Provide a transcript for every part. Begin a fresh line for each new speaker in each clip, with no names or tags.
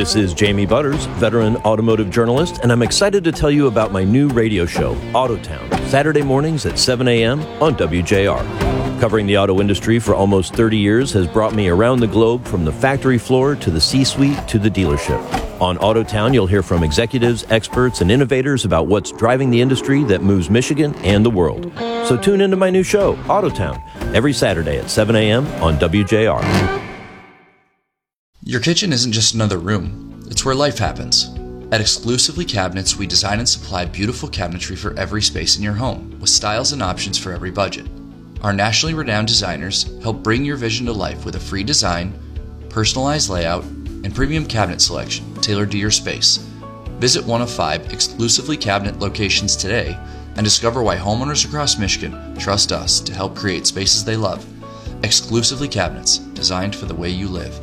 This is Jamie Butters, veteran automotive journalist, and I'm excited to tell you about my new radio show, Autotown, Saturday mornings at 7 a.m. on WJR. Covering the auto industry for almost 30 years has brought me around the globe from the factory floor to the C-suite to the dealership. On Autotown, you'll hear from executives, experts, and innovators about what's driving the industry that moves Michigan and the world. So tune into my new show, Autotown, every Saturday at 7 a.m. on WJR.
Your kitchen isn't just another room, it's where life happens. At Exclusively Cabinets, we design and supply beautiful cabinetry for every space in your home, with styles and options for every budget. Our nationally renowned designers help bring your vision to life with a free design, personalized layout, and premium cabinet selection tailored to your space. Visit one of 5 Exclusively Cabinet locations today and discover why homeowners across Michigan trust us to help create spaces they love. Exclusively Cabinets, designed for the way you live.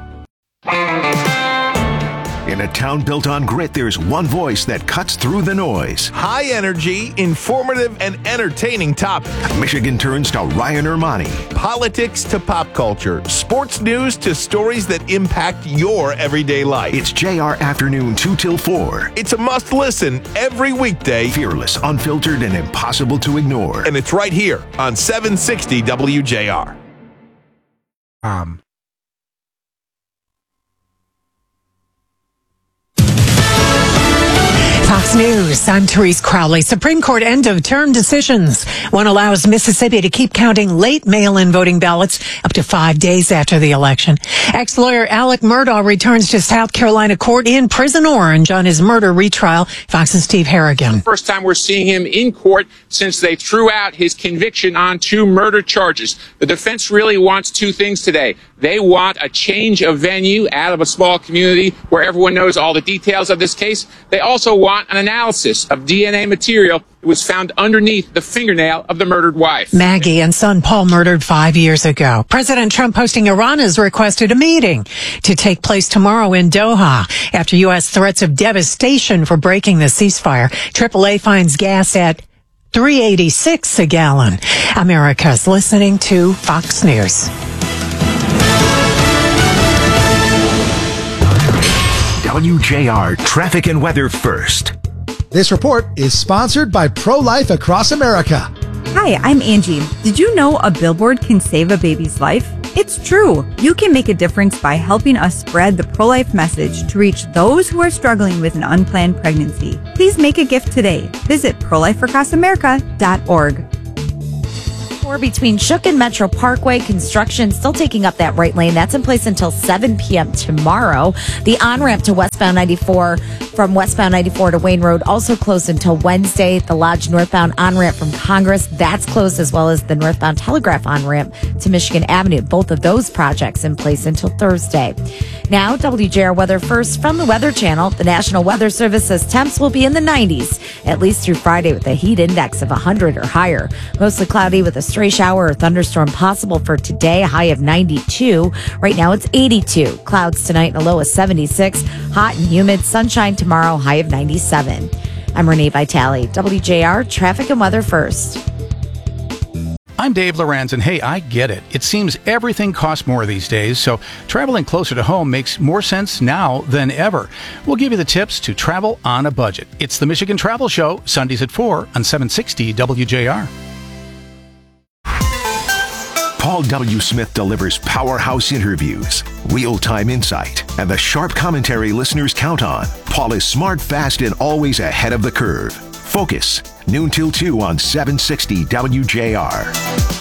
In a town built on grit, there's one voice that cuts through the noise.
High energy, informative, and entertaining topic.
Michigan turns to Ryan Ermani.
Politics to pop culture. Sports news to stories that impact your everyday life.
It's JR Afternoon 2 till 4.
It's a must listen every weekday.
Fearless, unfiltered, and impossible to ignore.
And it's right here on 760 WJR.
Fox News, I'm Therese Crowley. Supreme Court end-of-term decisions. One allows Mississippi to keep counting late mail-in voting ballots up to 5 days after the election. Ex-lawyer Alec Murdaugh returns to South Carolina court in Prison Orange on his murder retrial. Fox's Steve Harrigan.
First time we're seeing him in court since they threw out his conviction on 2 murder charges. The defense really wants 2 things today. They want a change of venue out of a small community where everyone knows all the details of this case. They also want an analysis of DNA material that was found underneath the fingernail of the murdered wife.
Maggie and son Paul murdered 5 years ago. President Trump hosting Iran has requested a meeting to take place tomorrow in Doha after U.S. threats of devastation for breaking the ceasefire. AAA finds gas at $3.86 a gallon. America's listening to Fox News.
WJR Traffic and Weather First.
This report is sponsored by Pro-Life Across America.
Hi, I'm Angie. Did you know a billboard can save a baby's life? It's true. You can make a difference by helping us spread the pro-life message to reach those who are struggling with an unplanned pregnancy. Please make a gift today. Visit prolifeacrossamerica.org.
Between Shook and Metro Parkway, construction still taking up that right lane. That's in place until 7 p.m. tomorrow. The on-ramp to westbound 94 from westbound 94 to Wayne Road also closed until Wednesday. The Lodge northbound on-ramp from Congress, that's closed, as well as the northbound Telegraph on-ramp to Michigan Avenue. Both of those projects in place until Thursday. Now, WJR Weather First from the Weather Channel. The National Weather Service says temps will be in the 90s, at least through Friday, with a heat index of 100 or higher. Mostly cloudy with a stray shower or thunderstorm possible for today, a high of 92. Right now it's 82. Clouds tonight and a low of 76. Hot and humid. Sunshine tomorrow, high of 97. I'm Renee Vitale. WJR Traffic and Weather First.
I'm Dave Lorenz, and hey, I get it. It seems everything costs more these days, so traveling closer to home makes more sense now than ever. We'll give you the tips to travel on a budget. It's the Michigan Travel Show, Sundays at 4 on 760 WJR.
Paul W. Smith delivers powerhouse interviews, real-time insight, and the sharp commentary listeners count on. Paul is smart, fast, and always ahead of the curve. Focus, noon till 2 on 760 WJR.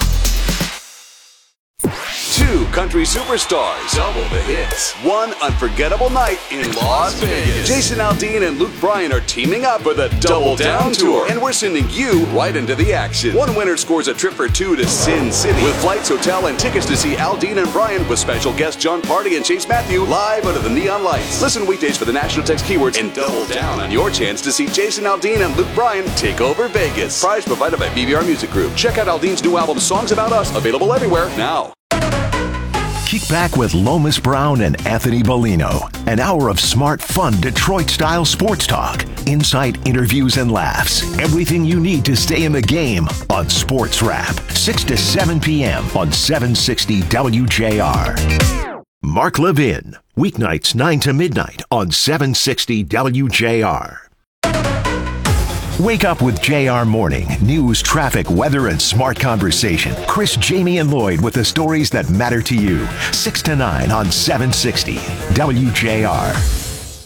2 country superstars, double the hits, one unforgettable night in Las Vegas. Jason Aldean and Luke Bryan are teaming up for the Double Down Tour, and we're sending you right into the action. One winner scores a trip for 2 to Sin City, with flights, hotel, and tickets to see Aldean and Bryan with special guests John Party and Chase Matthew live under the neon lights. Listen weekdays for the national text keywords and double down on your chance to see Jason Aldean and Luke Bryan take over Vegas. Prize provided by BBR Music Group. Check out Aldean's new album, Songs About Us, available everywhere now.
Kick back with Lomas Brown and Anthony Bellino. An hour of smart, fun, Detroit-style sports talk. Insight, interviews, and laughs. Everything you need to stay in the game on Sports Wrap. 6 to 7 p.m. on 760 WJR. Mark Levin. Weeknights 9 to midnight on 760 WJR. Wake up with JR Morning. News, traffic, weather, and smart conversation. Chris, Jamie, and Lloyd with the stories that matter to you. 6 to 9 on 760 WJR.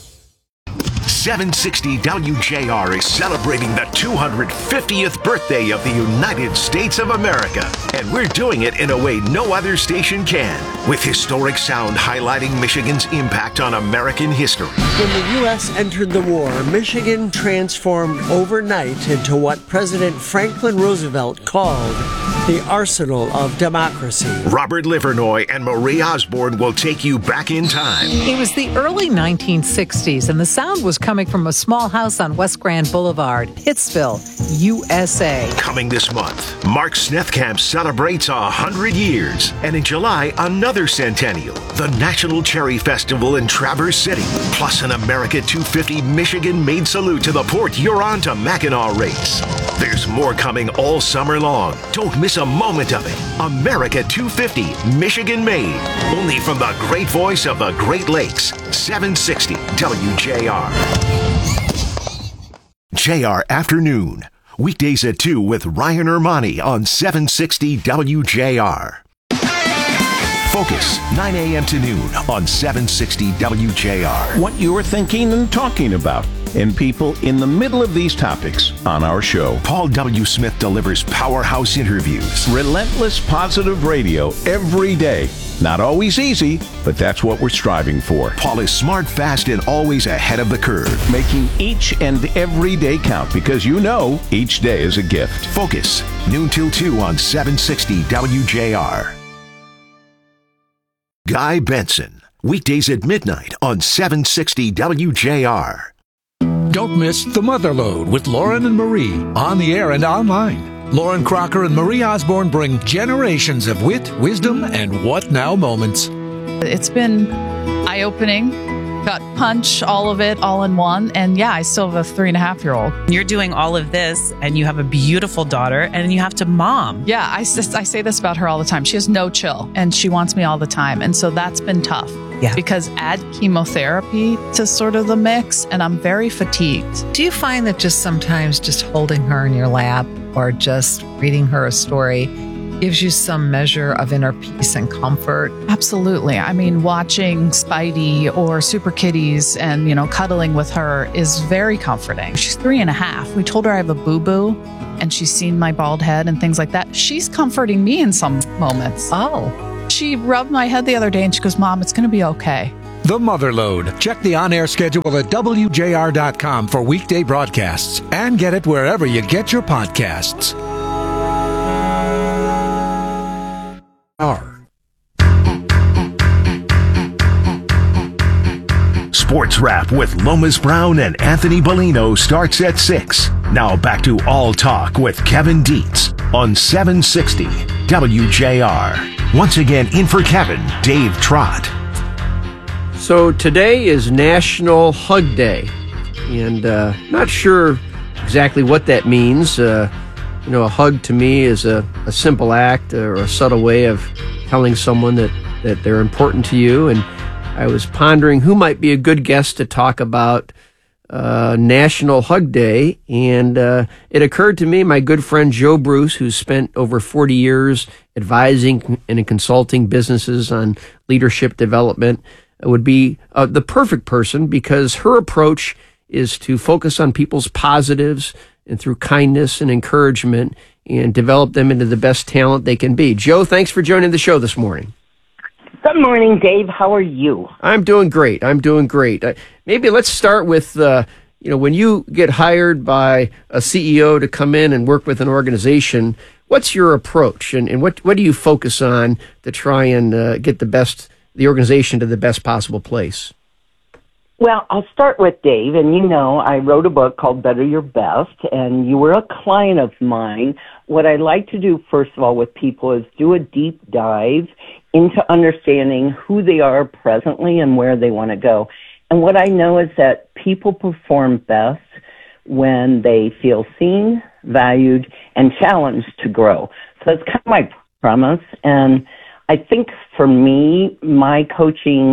760 WJR is celebrating the 250th birthday of the United States of America. And we're doing it in a way no other station can, with historic sound highlighting Michigan's impact on American history.
When the U.S. entered the war, Michigan transformed overnight into what President Franklin Roosevelt called the arsenal of democracy.
Robert Livernoy and Marie Osborne will take you back in time.
It was the early 1960s, and the sound was coming from a small house on West Grand Boulevard, Pittsville, USA.
Coming this month, Mark Snethkamp celebrates 100 years, and in July, another centennial, the National Cherry Festival in Traverse City, plus an America 250 Michigan-made salute to the Port Huron to Mackinac race. There's more coming all summer long. Don't miss a moment of it. America 250 Michigan-made, only from the great voice of the Great Lakes, 760 WJR. JR Afternoon. Weekdays at 2 with Ryan Ermani on 760 WJR. Focus, 9 a.m. to noon on 760 WJR.
What you're thinking and talking about, and people in the middle of these topics on our show.
Paul W. Smith delivers powerhouse interviews.
Relentless positive radio every day. Not always easy, but that's what we're striving for.
Paul is smart, fast, and always ahead of the curve.
Making each and every day count, because you know each day is a gift.
Focus, noon till 2 on 760 WJR. Guy Benson, weekdays at midnight on 760 WJR.
Don't miss The Motherlode with Lauren and Marie, on the air and online. Lauren Crocker and Marie Osborne bring generations of wit, wisdom, and what now moments.
It's been eye-opening, gut punch, all of it, all in one. And yeah, I still have a 3.5-year-old.
You're doing all of this, and you have a beautiful daughter, and you have to mom.
Yeah, I say this about her all the time. She has no chill, and she wants me all the time. And so that's been tough.
Yeah.
Because add chemotherapy to sort of the mix, and I'm very fatigued.
Do you find that just sometimes just holding her in your lap or just reading her a story gives you some measure of inner peace and comfort?
Absolutely. I mean, watching Spidey or Super Kitties and, cuddling with her is very comforting. She's 3.5. We told her I have a boo-boo, and she's seen my bald head and things like that. She's comforting me in some moments.
Oh.
She rubbed my head the other day and she goes, Mom, it's going to be okay.
The Motherlode. Check the on-air schedule at WJR.com for weekday broadcasts and get it wherever you get your podcasts.
Sports Wrap with Lomas Brown and Anthony Bellino starts at 6. Now back to All Talk with Kevin Dietz on 760 WJR. Once again, in for Kevin, Dave Trott.
So today is National Hug Day, and not sure exactly what that means. A hug to me is a simple act or a subtle way of telling someone that they're important to you. And I was pondering who might be a good guest to talk about National Hug Day, and it occurred to me my good friend Joe Bruce, who's spent over 40 years advising and consulting businesses on leadership development, would be the perfect person, because her approach is to focus on people's positives and through kindness and encouragement and develop them into the best talent they can be. Joe, thanks for joining the show this morning.
Good morning, Dave. How are you?
I'm doing great. Maybe let's start with, when you get hired by a CEO to come in and work with an organization, what's your approach, and what do you focus on to try and get the organization to the best possible place?
Well, I'll start with Dave, and I wrote a book called Better Your Best, and you were a client of mine. What I like to do, first of all, with people is do a deep dive into understanding who they are presently and where they want to go. And what I know is that people perform best when they feel seen, valued, and challenged to grow. So that's kind of my premise. And I think for me, my coaching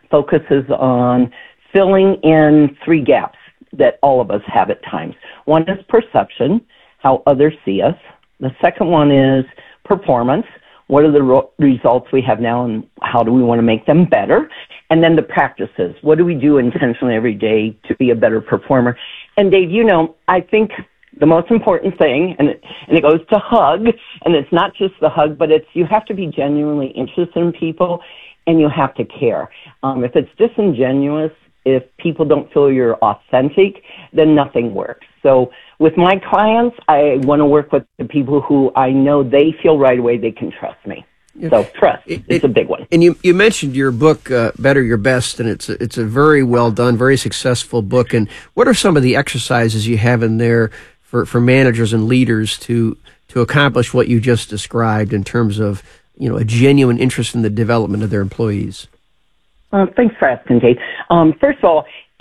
focuses on filling in 3 gaps that all of us have at times. One is perception, how others see us. The second one is performance. What are the results we have now, and how do we want to make them better? And then the practices. What do we do intentionally every day to be a better performer? And Dave, I think the most important thing, and it goes to hug, and it's not just the hug, but it's you have to be genuinely interested in people, and you have to care. If it's disingenuous, if people don't feel you're authentic, then nothing works. So with my clients, I want to work with the people who I know they feel right away they can trust me. So trust is a big one.
And you mentioned your book, Better Your Best, and it's a very well done, very successful book. And what are some of the exercises you have in there for managers and leaders to accomplish what you just described in terms of a genuine interest in the development of their employees?
Thanks for asking, Dave. First of all,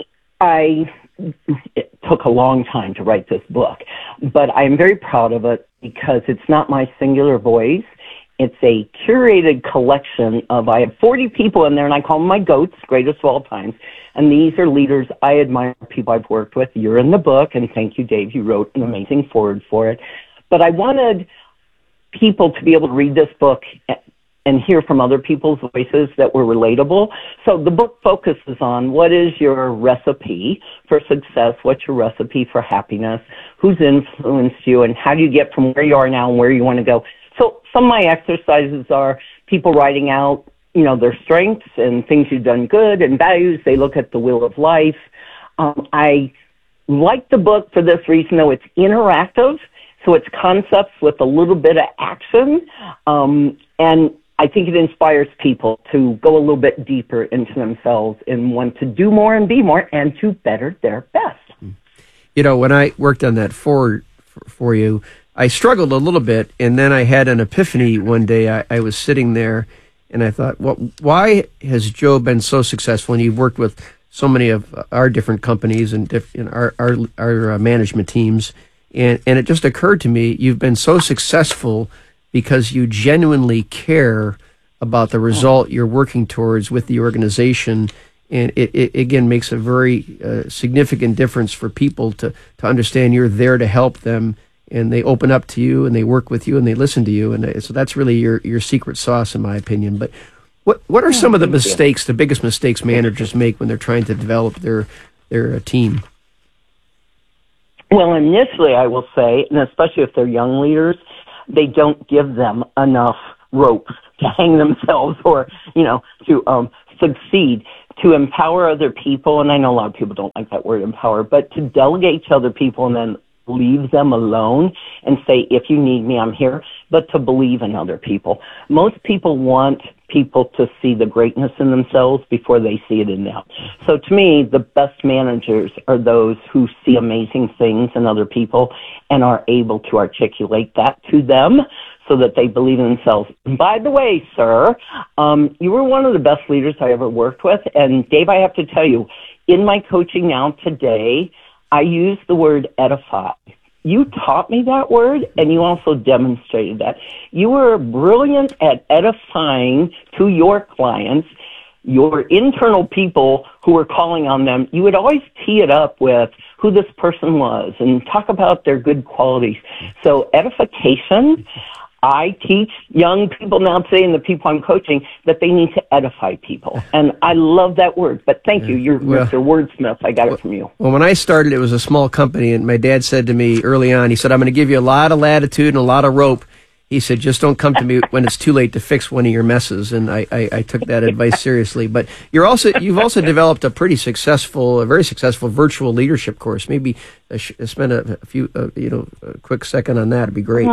it took a long time to write this book, but I'm very proud of it because it's not my singular voice. It's a curated collection of, I have 40 people in there, and I call them my GOATs, greatest of all times. And these are leaders I admire, people I've worked with. You're in the book, and thank you, Dave. You wrote an amazing foreword for it. But I wanted people to be able to read this book and hear from other people's voices that were relatable. So the book focuses on what is your recipe for success, what's your recipe for happiness, who's influenced you, and how do you get from where you are now and where you want to go. So some of my exercises are people writing out, their strengths and things you've done good and values. They look at the wheel of life. I like the book for this reason, though. It's interactive, so it's concepts with a little bit of action, and I think it inspires people to go a little bit deeper into themselves and want to do more and be more and to better their best.
When I worked on that for you, I struggled a little bit, and then I had an epiphany one day. I was sitting there, and I thought, why has Joe been so successful? And you've worked with so many of our different companies and our management teams, and it just occurred to me, you've been so successful because you genuinely care about the result you're working towards with the organization. And it again makes a very significant difference for people to understand you're there to help them, and they open up to you and they work with you and they listen to you. And so that's really your secret sauce, in my opinion. But what are some of the mistakes, the biggest mistakes managers make when they're trying to develop their team?
Well, initially, I will say, and especially if they're young leaders, they don't give them enough rope to hang themselves or, to succeed, to empower other people. And I know a lot of people don't like that word empower, but to delegate to other people and then leave them alone and say, if you need me, I'm here, but to believe in other people. Most people want people to see the greatness in themselves before they see it in them. So to me, the best managers are those who see amazing things in other people and are able to articulate that to them so that they believe in themselves. By the way, sir, you were one of the best leaders I ever worked with. And Dave, I have to tell you, in my coaching now today, I use the word edify. You taught me that word, and you also demonstrated that. You were brilliant at edifying to your clients, your internal people who were calling on them. You would always tee it up with who this person was and talk about their good qualities. So edification, I teach young people now today and the people I'm coaching that they need to edify people. And I love that word. But thank you. You're Mr. Wordsmith. I got it from you.
Well, when I started, it was a small company, and my dad said to me early on, he said, I'm going to give you a lot of latitude and a lot of rope. He said, just don't come to me when it's too late to fix one of your messes. And I took that advice seriously. But you've also developed a very successful virtual leadership course. Maybe spend a quick second on that. It'd be great.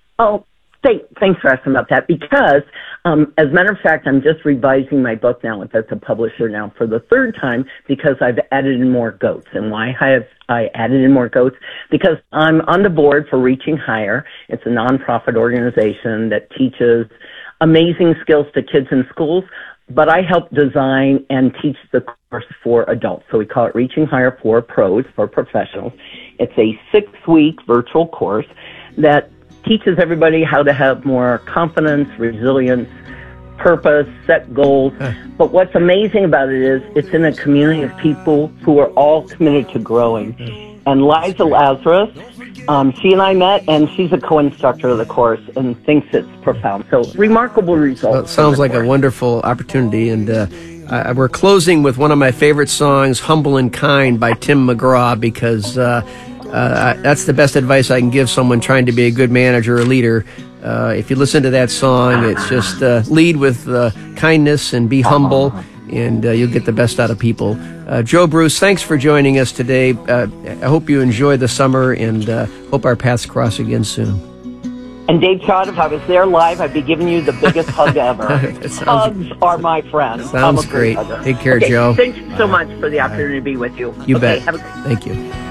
Thanks for asking about that, because as a matter of fact, I'm just revising my book now with a publisher now for the third time because I've added in more GOATs. And why have I added in more GOATs? Because I'm on the board for Reaching Higher. It's a nonprofit organization that teaches amazing skills to kids in schools, but I help design and teach the course for adults. So we call it Reaching Higher for Pros, for professionals. It's a 6-week virtual course that teaches everybody how to have more confidence, resilience, purpose, set goals. But what's amazing about it is it's in a community of people who are all committed to growing. And Liza Lazarus, she and I met, and she's a co-instructor of the course and thinks it's profound. So remarkable results.
Well, it sounds like a wonderful opportunity. And we're closing with one of my favorite songs, Humble and Kind by Tim McGraw, because that's the best advice I can give someone trying to be a good manager or leader. If you listen to that song, it's just lead with kindness and be humble, and you'll get the best out of people. Joe Bruce, thanks for joining us today. I hope you enjoy the summer, and hope our paths cross again soon.
And Dave Todd, if I was there live, I'd be giving you the biggest hug ever. Hugs are my friend.
Sounds great. Take care, Joe.
Thank you so much for the opportunity to be with you.
You bet.
Have a great
Thank you.